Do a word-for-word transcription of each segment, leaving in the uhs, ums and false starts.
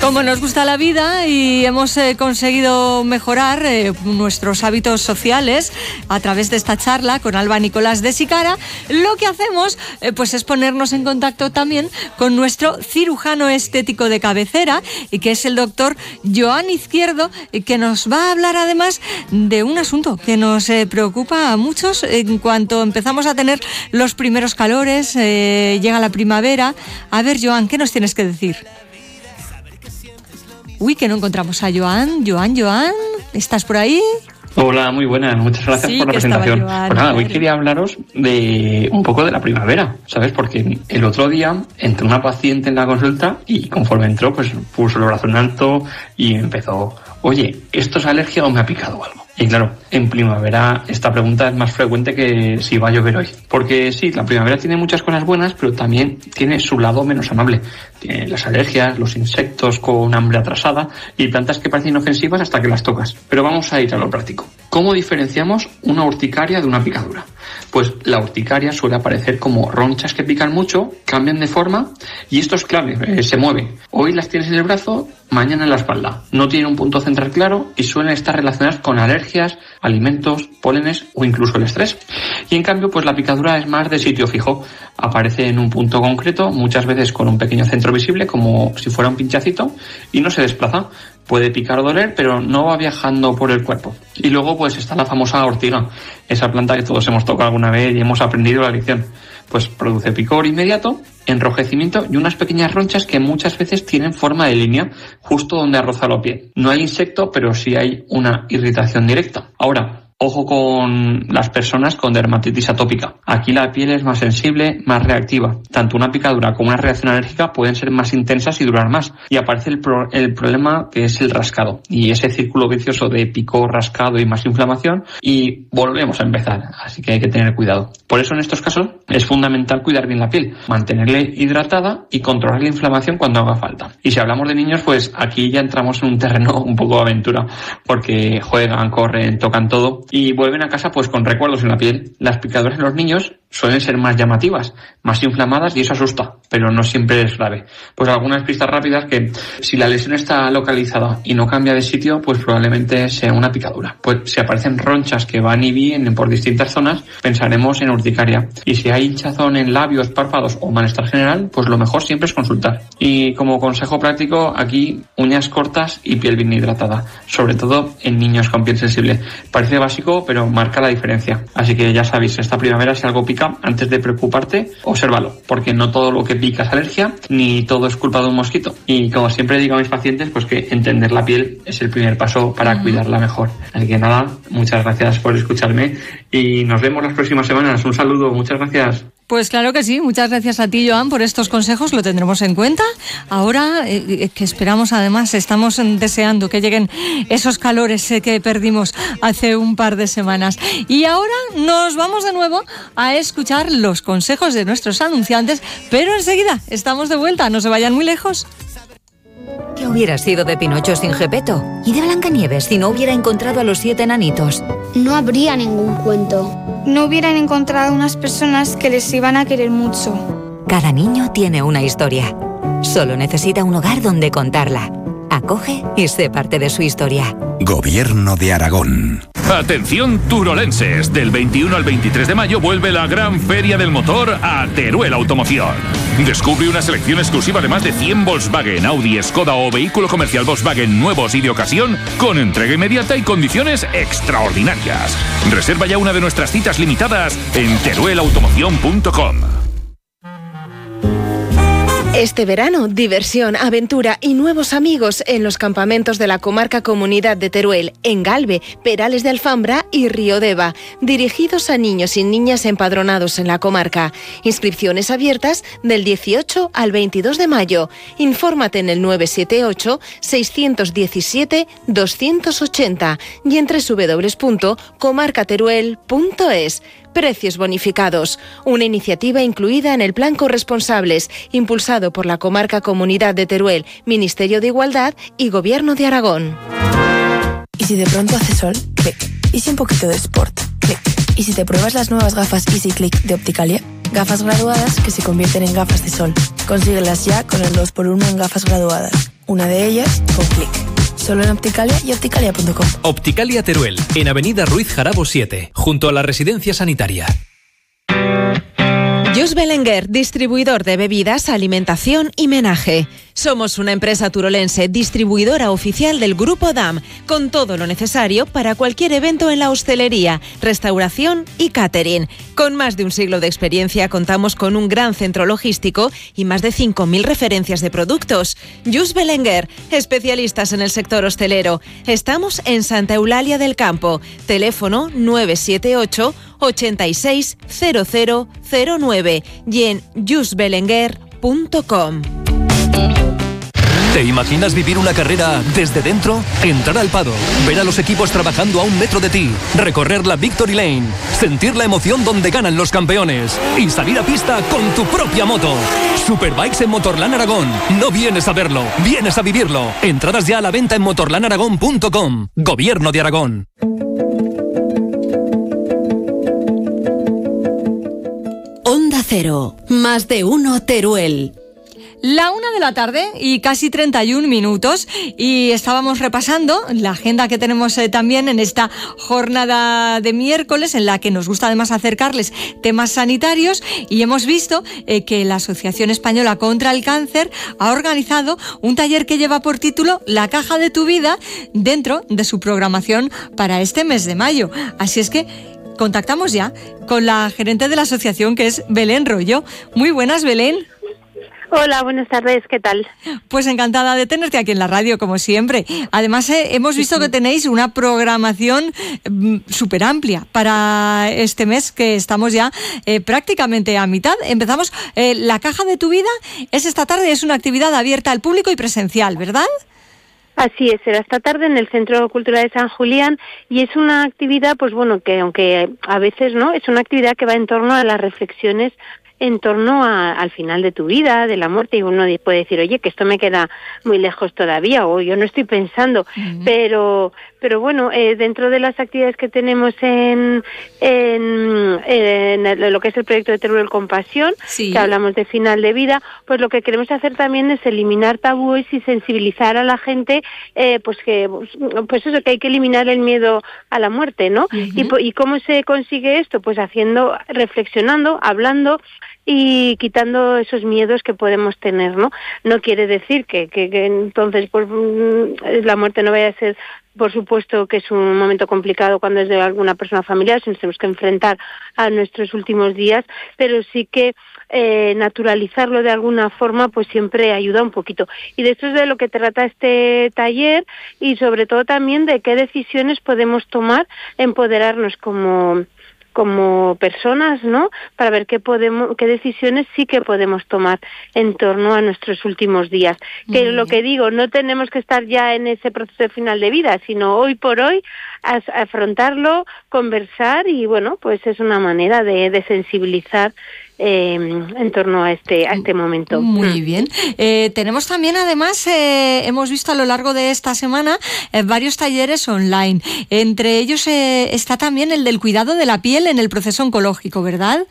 Como nos gusta la vida y hemos eh, conseguido mejorar eh, nuestros hábitos sociales a través de esta charla con Alba Nicolás de Sicara, lo que hacemos eh, pues es ponernos en contacto también con nuestro cirujano estético de cabecera, y que es el doctor Joan Izquierdo, que nos va a hablar además de un asunto que nos eh, preocupa a muchos en cuanto empezamos a tener los primeros calores, eh, llega la primavera. A ver, Joan, ¿qué nos tienes que decir? Uy, que no encontramos a Joan. Joan, Joan, ¿estás por ahí? Hola, muy buenas. Muchas gracias sí, por la presentación. Joan, pues nada, hoy quería hablaros de un poco de la primavera, ¿sabes? Porque el otro día entró una paciente en la consulta y conforme entró, pues puso el brazo en alto y empezó: oye, ¿esto es alergia o me ha picado algo? Y claro, en primavera esta pregunta es más frecuente que si va a llover hoy. Porque sí, la primavera tiene muchas cosas buenas, pero también tiene su lado menos amable. Tiene las alergias, los insectos con hambre atrasada y plantas que parecen inofensivas hasta que las tocas. Pero vamos a ir a lo práctico. ¿Cómo diferenciamos una urticaria de una picadura? Pues la urticaria suele aparecer como ronchas que pican mucho, cambian de forma y esto es clave, eh, se mueve. Hoy las tienes en el brazo, mañana en la espalda. No tienen un punto central claro y suelen estar relacionadas con alergias, alimentos, pólenes o incluso el estrés. Y en cambio, pues la picadura es más de sitio fijo. Aparece en un punto concreto, muchas veces con un pequeño centro visible, como si fuera un pinchacito, y no se desplaza. Puede picar o doler, pero no va viajando por el cuerpo. Y luego pues está la famosa ortiga, esa planta que todos hemos tocado alguna vez y hemos aprendido la lección. Pues produce picor inmediato, enrojecimiento y unas pequeñas ronchas que muchas veces tienen forma de línea justo donde ha rozado la piel. No hay insecto, pero sí hay una irritación directa. Ahora, ojo con las personas con dermatitis atópica. Aquí la piel es más sensible, más reactiva. Tanto una picadura como una reacción alérgica pueden ser más intensas y durar más. Y aparece el, pro- el problema que es el rascado. Y ese círculo vicioso de picor, rascado y más inflamación. Y volvemos a empezar. Así que hay que tener cuidado. Por eso en estos casos es fundamental cuidar bien la piel. Mantenerla hidratada y controlar la inflamación cuando haga falta. Y si hablamos de niños, pues aquí ya entramos en un terreno un poco de aventura. Porque juegan, corren, tocan todo. Y vuelven a casa pues con recuerdos en la piel. Las picaduras en los niños suelen ser más llamativas, más inflamadas y eso asusta, pero no siempre es grave. Pues algunas pistas rápidas que si la lesión está localizada y no cambia de sitio, pues probablemente sea una picadura. Pues si aparecen ronchas que van y vienen por distintas zonas, pensaremos en urticaria. Y si hay hinchazón en labios, párpados o malestar general, pues lo mejor siempre es consultar. Y como consejo práctico, aquí uñas cortas y piel bien hidratada, sobre todo en niños con piel sensible. Parece básico, pero marca la diferencia. Así que ya sabéis, esta primavera si algo pica, antes de preocuparte, obsérvalo, porque no todo lo que pica es alergia, ni todo es culpa de un mosquito. Y como siempre digo a mis pacientes, pues que entender la piel es el primer paso para uh-huh. cuidarla mejor. Así que nada, muchas gracias por escucharme y nos vemos las próximas semanas. Un saludo, muchas gracias. Pues claro que sí, muchas gracias a ti, Joan, por estos consejos, lo tendremos en cuenta. Ahora eh, que esperamos, además, estamos deseando que lleguen esos calores eh, que perdimos hace un par de semanas. Y ahora nos vamos de nuevo a escuchar los consejos de nuestros anunciantes, pero enseguida estamos de vuelta, no se vayan muy lejos. ¿Qué hubiera sido de Pinocho sin Gepetto? ¿Y de Blancanieves si no hubiera encontrado a los siete enanitos? No habría ningún cuento. No hubieran encontrado unas personas que les iban a querer mucho. Cada niño tiene una historia. Solo necesita un hogar donde contarla. Acoge y sé parte de su historia. Gobierno de Aragón. Atención turolenses, del veintiuno al veintitrés de mayo vuelve la gran feria del motor a Teruel Automoción. Descubre una selección exclusiva de más de cien Volkswagen, Audi, Skoda o vehículo comercial Volkswagen nuevos y de ocasión con entrega inmediata y condiciones extraordinarias. Reserva ya una de nuestras citas limitadas en teruel automoción punto com. Este verano, diversión, aventura y nuevos amigos en los campamentos de la comarca Comunidad de Teruel, en Galve, Perales de Alfambra y Río Deva, dirigidos a niños y niñas empadronados en la comarca. Inscripciones abiertas del dieciocho al veintidós de mayo. Infórmate en el nueve siete ocho, seis uno siete, dos ocho cero y en doble u doble u doble u punto comarca teruel punto es. Precios bonificados. Una iniciativa incluida en el Plan Corresponsables, impulsado por la comarca Comunidad de Teruel, Ministerio de Igualdad y Gobierno de Aragón. ¿Y si de pronto hace sol? Clic. ¿Y si un poquito de sport? Clic. ¿Y si te pruebas las nuevas gafas Easy Click de Opticalia? Gafas graduadas que se convierten en gafas de sol. Consíguelas ya con el dos por uno en gafas graduadas. Una de ellas con Click. Solo en Opticalia y opticalia punto com. Opticalia Teruel, en Avenida Ruiz Jarabo siete, junto a la residencia sanitaria. Jus Belenguer, distribuidor de bebidas, alimentación y menaje. Somos una empresa turolense, distribuidora oficial del Grupo D A M, con todo lo necesario para cualquier evento en la hostelería, restauración y catering. Con más de un siglo de experiencia, contamos con un gran centro logístico y más de cinco mil referencias de productos. Jus Belenguer, especialistas en el sector hostelero. Estamos en Santa Eulalia del Campo. Teléfono nueve siete ocho, ochenta y seis, cero cero cero nueve y en jus belenguer punto com. ¿Te imaginas vivir una carrera desde dentro? Entrar al paddock, ver a los equipos trabajando a un metro de ti, recorrer la Victory Lane, sentir la emoción donde ganan los campeones y salir a pista con tu propia moto. Superbikes en Motorland Aragón. No vienes a verlo, vienes a vivirlo. Entradas ya a la venta en motorland aragón punto com. Gobierno de Aragón. Onda Cero, más de uno Teruel. La una de la tarde y casi treinta y un minutos y estábamos repasando la agenda que tenemos eh, también en esta jornada de miércoles en la que nos gusta además acercarles temas sanitarios y hemos visto eh, que la Asociación Española contra el Cáncer ha organizado un taller que lleva por título La caja de tu vida dentro de su programación para este mes de mayo. Así es que contactamos ya con la gerente de la asociación, que es Belén Rollo. Muy buenas, Belén. Hola, buenas tardes, ¿qué tal? Pues encantada de tenerte aquí en la radio, como siempre. Además, eh, hemos visto que tenéis una programación mm, súper amplia para este mes, que estamos ya eh, prácticamente a mitad. Empezamos, eh, la caja de tu vida es esta tarde, es una actividad abierta al público y presencial, ¿verdad? Así es, será esta tarde en el Centro Cultural de San Julián y es una actividad, pues bueno, que aunque a veces no, es una actividad que va en torno a las reflexiones en torno a, al final de tu vida, de la muerte, y uno puede decir, oye, que esto me queda muy lejos todavía, o yo no estoy pensando, uh-huh. pero pero bueno, eh, dentro de las actividades que tenemos en, en, en lo que es el proyecto de Teruel Compasión, sí. que hablamos de final de vida, pues lo que queremos hacer también es eliminar tabúes y sensibilizar a la gente, eh, pues que pues eso, que hay que eliminar el miedo a la muerte, ¿no? Uh-huh. Y, y ¿cómo se consigue esto? Pues haciendo, reflexionando, hablando, y quitando esos miedos que podemos tener, ¿no? No quiere decir que, que, que entonces pues, la muerte no vaya a ser, por supuesto que es un momento complicado cuando es de alguna persona familiar, si nos tenemos que enfrentar a nuestros últimos días, pero sí que eh, naturalizarlo de alguna forma pues siempre ayuda un poquito. Y de esto es de lo que trata este taller y sobre todo también de qué decisiones podemos tomar, empoderarnos como como personas, ¿no? Para ver qué podemos, qué decisiones sí que podemos tomar en torno a nuestros últimos días. Que mm. lo que digo, no tenemos que estar ya en ese proceso de final de vida, sino hoy por hoy as, afrontarlo, conversar y bueno, pues es una manera de, de sensibilizar Eh, en torno a este a este momento. Muy bien. Eh, tenemos también, además, eh, hemos visto a lo largo de esta semana eh, varios talleres online. Entre ellos eh, está también el del cuidado de la piel en el proceso oncológico, ¿verdad?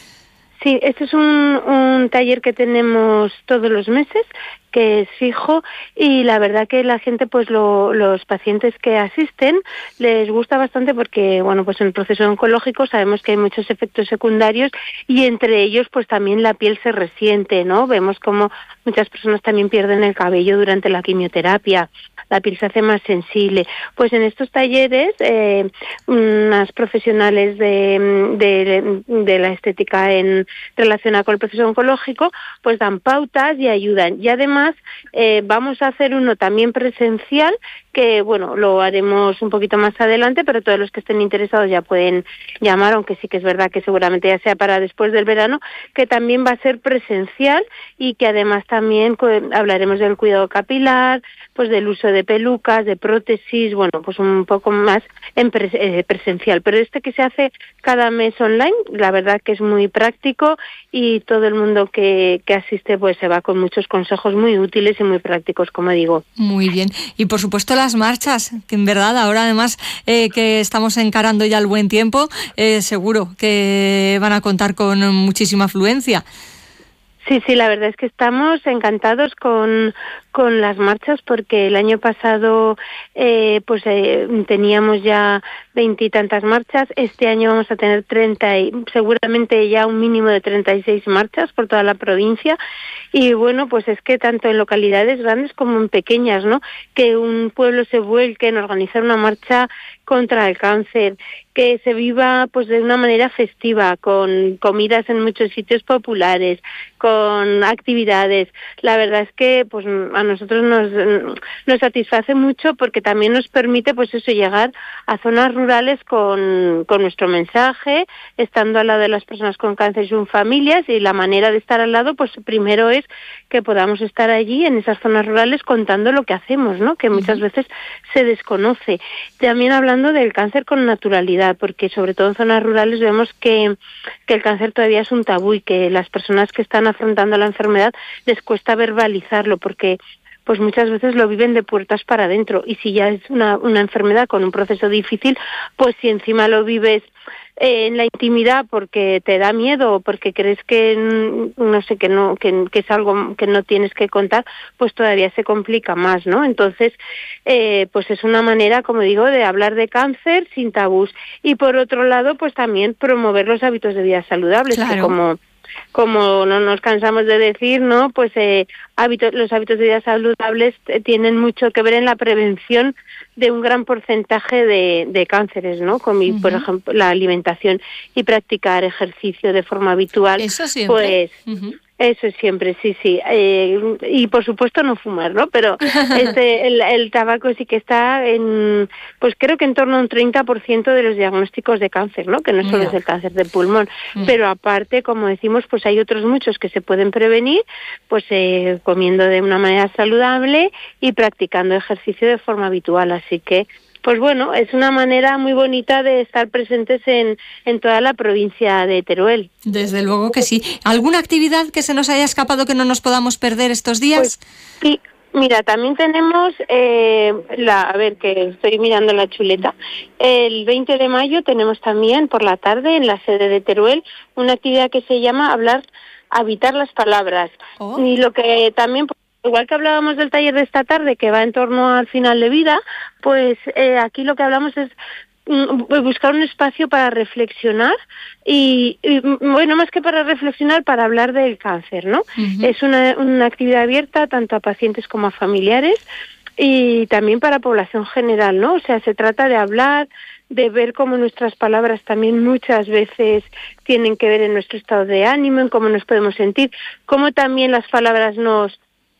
Sí, este es un, un taller que tenemos todos los meses, que es fijo, y la verdad que la gente, pues lo, los pacientes que asisten les gusta bastante porque, bueno, pues en el proceso oncológico sabemos que hay muchos efectos secundarios y entre ellos pues también la piel se resiente, ¿no? Vemos como muchas personas también pierden el cabello durante la quimioterapia, la piel se hace más sensible. Pues en estos talleres, eh, unas profesionales de, de, de la estética en relacionada con el proceso oncológico, pues dan pautas y ayudan. Y además eh, vamos a hacer uno también presencial, que bueno, lo haremos un poquito más adelante, pero todos los que estén interesados ya pueden llamar, aunque sí que es verdad que seguramente ya sea para después del verano, que también va a ser presencial y que además también hablaremos del cuidado capilar, pues del uso de pelucas, de prótesis, bueno, pues un poco más en pre- eh, presencial. Pero este que se hace cada mes online, la verdad que es muy práctico y todo el mundo que, que asiste pues se va con muchos consejos muy útiles y muy prácticos, como digo. Muy bien. Y por supuesto las marchas, que en verdad ahora además eh, que estamos encarando ya el buen tiempo, eh, seguro que van a contar con muchísima afluencia. Sí, sí, la verdad es que estamos encantados con, con las marchas, porque el año pasado eh, pues eh, teníamos ya veintitantas marchas. Este año vamos a tener treinta y seguramente ya un mínimo de treinta y seis marchas por toda la provincia. Y bueno, pues es que tanto en localidades grandes como en pequeñas, ¿no? Que un pueblo se vuelque en organizar una marcha contra el cáncer, que se viva pues de una manera festiva, con comidas en muchos sitios populares, con actividades. La verdad es que pues a nosotros nos, nos satisface mucho, porque también nos permite pues eso, llegar a zonas rurales con, con nuestro mensaje, estando al lado de las personas con cáncer y sus familias, y la manera de estar al lado pues primero es que podamos estar allí en esas zonas rurales contando lo que hacemos, ¿no? Que muchas veces se desconoce. También hablando del cáncer con naturalidad, porque sobre todo en zonas rurales vemos que, que el cáncer todavía es un tabú, y que las personas que están afrontando la enfermedad les cuesta verbalizarlo, porque pues muchas veces lo viven de puertas para adentro, y si ya es una, una enfermedad con un proceso difícil, pues si encima lo vives eh, en la intimidad porque te da miedo o porque crees que no sé que no que, que es algo que no tienes que contar, pues todavía se complica más, ¿no? Entonces eh, pues es una manera, como digo, de hablar de cáncer sin tabús, y por otro lado pues también promover los hábitos de vida saludables. Claro. Que como como no nos cansamos de decir, ¿no? Pues eh, hábitos, los hábitos de vida saludables tienen mucho que ver en la prevención de un gran porcentaje de, de cánceres, ¿no? Como, uh-huh. por ejemplo, la alimentación y practicar ejercicio de forma habitual. Eso siempre. Pues uh-huh. Eso siempre, sí, sí. Eh, y por supuesto no fumar, ¿no? Pero este, el, el tabaco sí que está en, pues creo que en torno a un treinta por ciento de los diagnósticos de cáncer, ¿no? Que no solo Mira. es el cáncer de pulmón. Mm. Pero aparte, como decimos, pues hay otros muchos que se pueden prevenir, pues eh, comiendo de una manera saludable y practicando ejercicio de forma habitual. Así que pues bueno, es una manera muy bonita de estar presentes en, en toda la provincia de Teruel. Desde luego que sí. ¿Alguna actividad que se nos haya escapado que no nos podamos perder estos días? Pues, sí, mira, también tenemos, eh, la, a ver, que estoy mirando la chuleta, el veinte de mayo tenemos también por la tarde en la sede de Teruel una actividad que se llama Hablar, Habitar las Palabras. Oh. Y lo que también... Igual que hablábamos del taller de esta tarde, que va en torno al final de vida, pues eh, aquí lo que hablamos es mm, buscar un espacio para reflexionar y, y, bueno, más que para reflexionar, para hablar del cáncer, ¿no? Uh-huh. Es una, una actividad abierta tanto a pacientes como a familiares y también para población general, ¿no? O sea, se trata de hablar, de ver cómo nuestras palabras también muchas veces tienen que ver en nuestro estado de ánimo, en cómo nos podemos sentir, cómo también las palabras nos...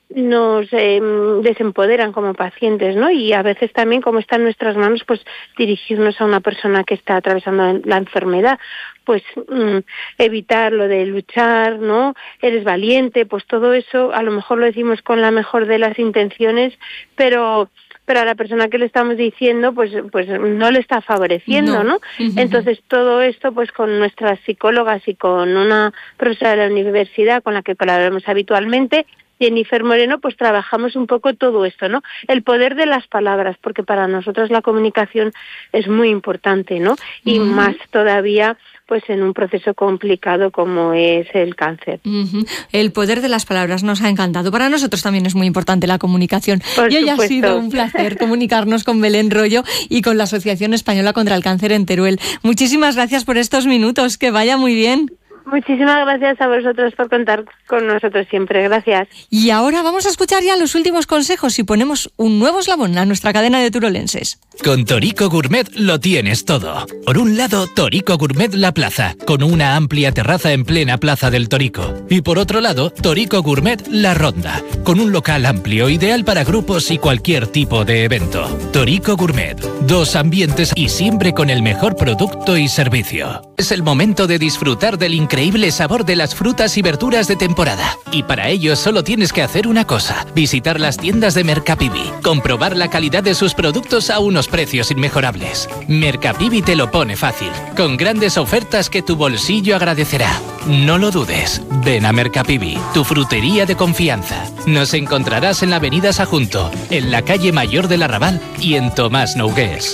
nos eh, desempoderan como pacientes, ¿no? Y a veces también, como está en nuestras manos, pues dirigirnos a una persona que está atravesando la enfermedad, pues mm, evitar lo de luchar, ¿no? Eres valiente, pues todo eso a lo mejor lo decimos con la mejor de las intenciones, pero pero a la persona que le estamos diciendo pues pues no le está favoreciendo, ¿no? ¿no? Uh-huh. Entonces todo esto pues con nuestras psicólogas y con una profesora de la universidad con la que colaboramos habitualmente, Jennifer Moreno, pues trabajamos un poco todo esto, ¿no? El poder de las palabras, porque para nosotros la comunicación es muy importante, ¿no? Y uh-huh. más todavía, pues en un proceso complicado como es el cáncer. Uh-huh. El poder de las palabras nos ha encantado. Para nosotros también es muy importante la comunicación. Por y hoy supuesto. ha sido un placer comunicarnos con Belén Rollo y con la Asociación Española contra el Cáncer en Teruel. Muchísimas gracias por estos minutos. Que vaya muy bien. Muchísimas gracias a vosotros por contar con nosotros siempre. Gracias. Y ahora vamos a escuchar ya los últimos consejos y ponemos un nuevo eslabón a nuestra cadena de turolenses. Con Torico Gourmet lo tienes todo. Por un lado, Torico Gourmet La Plaza, con una amplia terraza en plena Plaza del Torico. Y por otro lado, Torico Gourmet La Ronda, con un local amplio ideal para grupos y cualquier tipo de evento. Torico Gourmet, dos ambientes y siempre con el mejor producto y servicio. Es el momento de disfrutar del increíble sabor de las frutas y verduras de temporada. Y para ello solo tienes que hacer una cosa: visitar las tiendas de Mercapivi, comprobar la calidad de sus productos a unos precios inmejorables. Mercapivi te lo pone fácil, con grandes ofertas que tu bolsillo agradecerá. No lo dudes, ven a Mercapivi, tu frutería de confianza. Nos encontrarás en la avenida Sajunto, en la calle Mayor del Arrabal y en Tomás Nogués.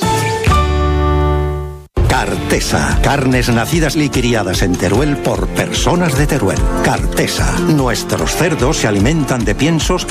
Cartesa, carnes nacidas y criadas en Teruel por personas de Teruel. Cartesa, nuestros cerdos se alimentan de piensos que